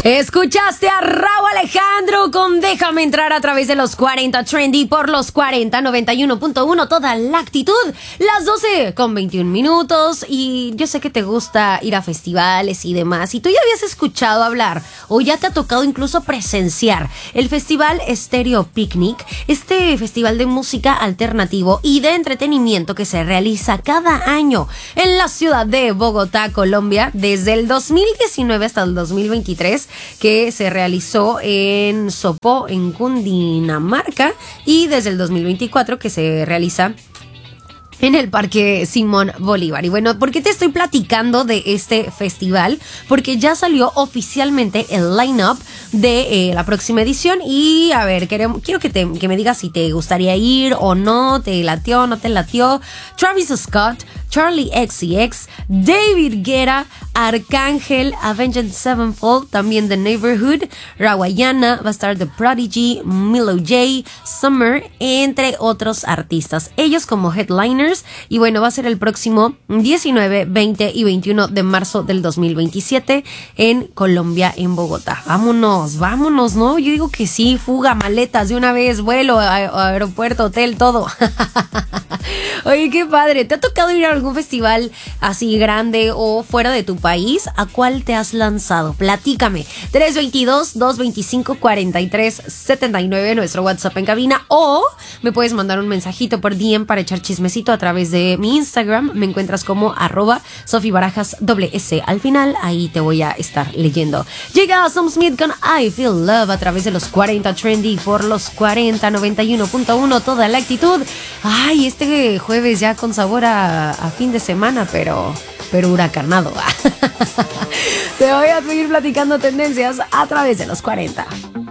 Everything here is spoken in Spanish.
Escuchaste a Rauw Alejandro con Déjame Entrar a través de los 40 Trendy por los 40 91.1, toda la actitud. Las 12 con 21 minutos. Y yo sé que te gusta ir a festivales y demás. Y tú ya habías escuchado hablar o ya te ha tocado incluso presenciar el Festival Stereo Picnic, este festival de música alternativo y de entretenimiento que se realiza cada año en la ciudad de Bogotá, Colombia, desde el 2019 hasta el 2023, que se realizó en Sopó, en Cundinamarca, y desde el 2024 que se realiza en el Parque Simón Bolívar. Y bueno, ¿por qué te estoy platicando de este festival? Porque ya salió oficialmente el line-up de la próxima edición. Y a ver, quiero que me digas si te gustaría ir o no, te latió, no te latió. Travis Scott, Charlie XCX, David Guetta, Arcángel, Avenged Sevenfold, también The Neighborhood, Rawayana, va a estar The Prodigy, Milo J, Summer, entre otros artistas. Ellos como headliners. Y bueno, va a ser el próximo 19, 20 y 21 de marzo del 2027 en Colombia, en Bogotá. Vámonos, ¿no? Yo digo que sí, fuga, maletas de una vez, vuelo, aeropuerto, hotel, todo. Oye, qué padre. ¿Te ha tocado ir a algún festival así grande o fuera de tu país? ¿A cuál te has lanzado? Platícame. 322-225-4379, nuestro WhatsApp en cabina. O me puedes mandar un mensajito por DM para echar chismecito a través de mi Instagram. Me encuentras como @SofiBarajas S. Al final, ahí te voy a estar leyendo. Llega Sam Smith con I Feel Love a través de los 40 Trendy por los 40 91.1, toda la actitud. Ay, este jueves ya con sabor a fin de semana, pero huracanado. Te voy a seguir platicando tendencias a través de los 40.